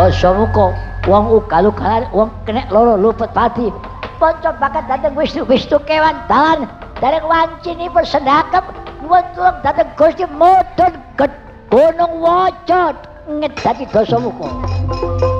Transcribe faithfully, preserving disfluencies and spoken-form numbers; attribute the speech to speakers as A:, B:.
A: Dasamuka wong ugal-ugalan wong kenek loro luput pati panca bakat dhateng Wisnu-Wisnu kewan dalan dereng wancinipun sendakep nyuwun tulung dhateng Gusti mudhun Gunung Wajat ngedati Dasamuka.